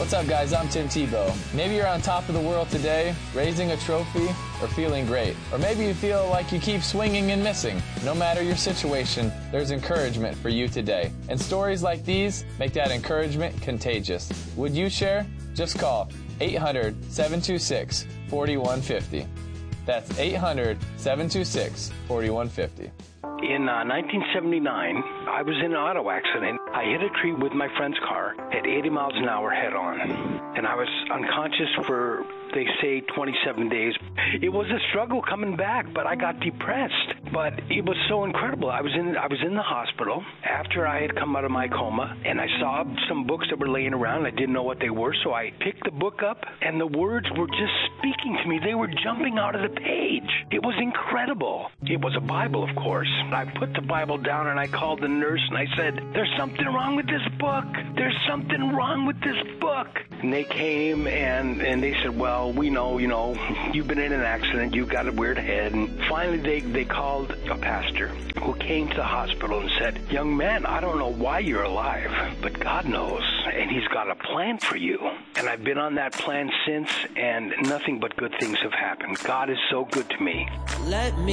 What's up, guys? I'm Tim Tebow. Maybe you're on top of the world today, raising a trophy, or feeling great. Or maybe you feel like you keep swinging and missing. No matter your situation, there's encouragement for you today. And stories like these make that encouragement contagious. Would you share? Just call 800-726-4150. That's 800-726-4150. In 1979, I was in an auto accident. I hit a tree with my friend's car at 80 miles an hour head on. And I was unconscious for, they say, 27 days. It was a struggle coming back, but I got depressed. But it was so incredible. I was in the hospital after I had come out of my coma, and I saw some books that were laying around. I didn't know what they were, so I picked the book up, and the words were just speaking to me. They were jumping out of the page. It was incredible. It was a Bible, of course. I put the Bible down, and I called the nurse, and I said, "There's something wrong with this book. There's something wrong with this book." And they came, and they said, "Well, we know, you've been in an accident. You've got a weird head." And finally, they called a pastor who came to the hospital and said, "Young man, I don't know why you're alive, but God knows, and He's got a plan for you." And I've been on that plan since, and nothing but good things have happened. God is so good to me. Let me